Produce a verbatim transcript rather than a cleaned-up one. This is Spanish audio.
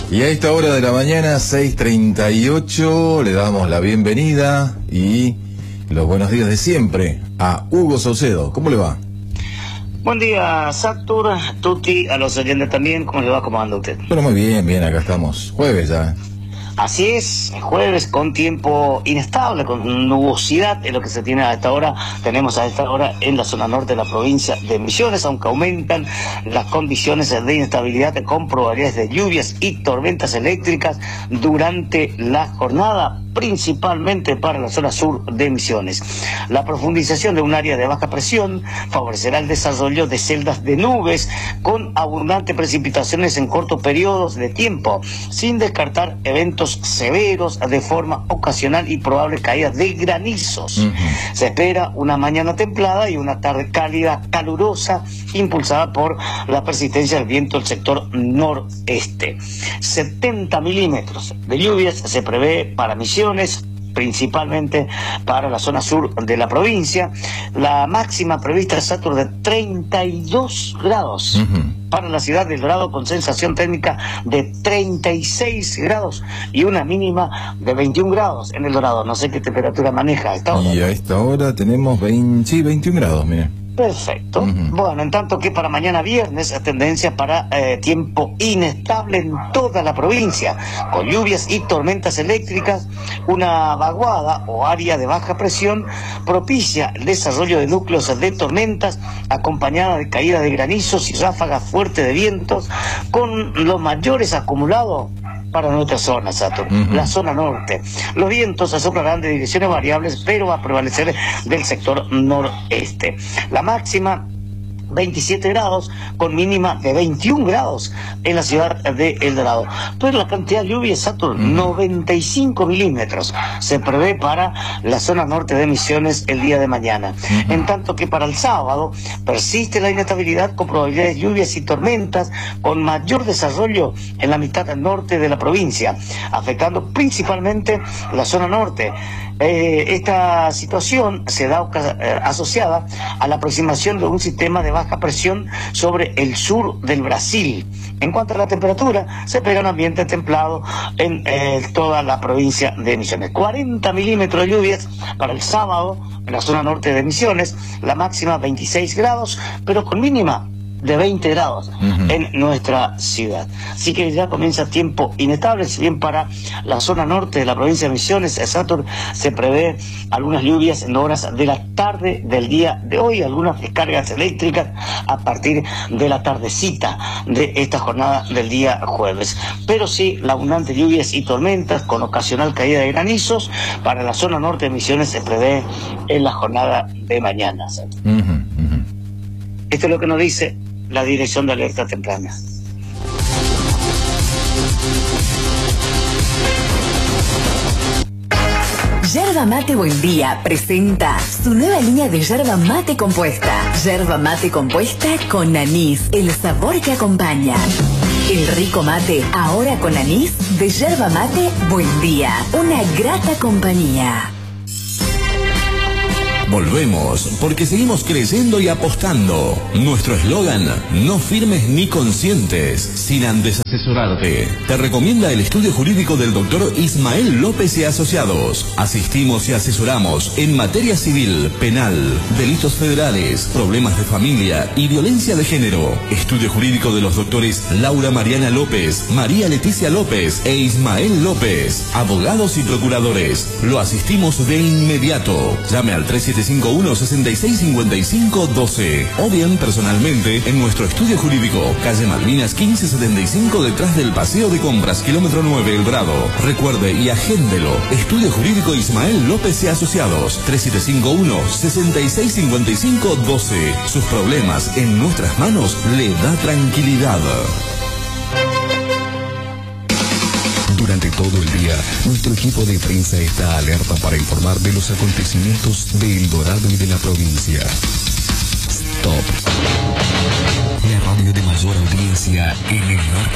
Y a esta hora de la mañana, seis treinta y ocho, le damos la bienvenida y los buenos días de siempre a Hugo Saucedo. ¿Cómo le va? Buen día, Satur, Tuti, a los oyentes también. ¿Cómo le va? ¿Cómo anda usted? Bueno, muy bien, bien, acá estamos. Jueves ya. Así es, jueves con tiempo inestable, con nubosidad es lo que se tiene a esta hora. Tenemos a esta hora en la zona norte de la provincia de Misiones, aunque aumentan las condiciones de inestabilidad con probabilidades de lluvias y tormentas eléctricas durante la jornada, principalmente para la zona sur de Misiones. La profundización de un área de baja presión favorecerá el desarrollo de celdas de nubes con abundantes precipitaciones en cortos periodos de tiempo, sin descartar eventos severos de forma ocasional y probable caída de granizos. Uh-huh. Se espera una mañana templada y una tarde cálida, calurosa, impulsada por la persistencia del viento del sector noreste. setenta milímetros de lluvias se prevé para Misiones, principalmente para la zona sur de la provincia. La máxima prevista es Satur de treinta y dos grados. Uh-huh. Para la ciudad del Dorado, con sensación térmica de treinta y seis grados y una mínima de veintiún grados en el Dorado. No sé qué temperatura maneja a esta hora. Y a esta hora tenemos veinte, sí, veintiún grados, mire. Perfecto. Uh-huh. Bueno, en tanto que para mañana viernes, tendencia para eh, tiempo inestable en toda la provincia, con lluvias y tormentas eléctricas. Una vaguada o área de baja presión propicia el desarrollo de núcleos de tormentas, acompañada de caída de granizos y ráfagas fuertes de vientos, con los mayores acumulados para nuestra zona, Satur, uh-huh. la zona norte. Los vientos se soplarán de direcciones variables, pero va a prevalecer del sector noreste. La máxima, veintisiete grados, con mínima de veintiún grados en la ciudad de El Dorado. Pero la cantidad de lluvia, Satur, uh-huh. noventa y cinco milímetros se prevé para la zona norte de Misiones el día de mañana. Uh-huh. En tanto que para el sábado persiste la inestabilidad con probabilidades de lluvias y tormentas con mayor desarrollo en la mitad norte de la provincia, afectando principalmente la zona norte. Eh, esta situación se da eh, asociada a la aproximación de un sistema de baja presión sobre el sur del Brasil. En cuanto a la temperatura, se espera un ambiente templado en eh, toda la provincia de Misiones. cuarenta milímetros de lluvias para el sábado en la zona norte de Misiones, la máxima veintiséis grados, pero con mínima de veinte grados uh-huh. en nuestra ciudad. Así que ya comienza tiempo inestable, si bien para la zona norte de la provincia de Misiones, Satur, se prevé algunas lluvias en horas de la tarde del día de hoy, algunas descargas eléctricas a partir de la tardecita de esta jornada del día jueves. Pero sí, la abundante lluvias y tormentas con ocasional caída de granizos para la zona norte de Misiones se prevé en la jornada de mañana. Uh-huh, uh-huh. Esto es lo que nos dice la Dirección de Alerta Temprana. Yerba Mate Buen Día presenta su nueva línea de yerba mate compuesta. Yerba mate compuesta con anís, el sabor que acompaña. El rico mate, ahora con anís, de Yerba Mate Buen Día. Una grata compañía. Volvemos, porque seguimos creyendo y apostando. Nuestro eslogan, no firmes ni consientes, sin antes asesorarte. Te recomienda el estudio jurídico del doctor Ismael López y Asociados. Asistimos y asesoramos en materia civil, penal, delitos federales, problemas de familia y violencia de género. Estudio jurídico de los doctores Laura Mariana López, María Leticia López e Ismael López. Abogados y procuradores. Lo asistimos de inmediato. Llame al tres siete cinco uno, seis seis cinco cinco uno dos o bien personalmente en nuestro estudio jurídico, calle Malvinas quince setenta y cinco, detrás del Paseo de Compras, kilómetro nueve, El Dorado. Recuerde y agéndelo. Estudio Jurídico Ismael López y Asociados, tres siete cinco uno, seis seis cinco cinco uno dos. Sus problemas en nuestras manos le da tranquilidad. Durante todo el día, nuestro equipo de prensa está alerta para informar de los acontecimientos de El Dorado y de la provincia. Stop. La radio de mayor audiencia en el norte